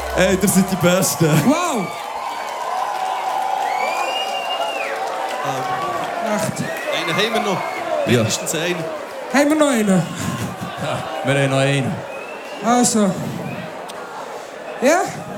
Ey, ihr seid die Besten. Wow! Echt. Einen haben wir noch. Mindestens einen. Haben wir noch einen? Wir haben noch einen. Also. Ja?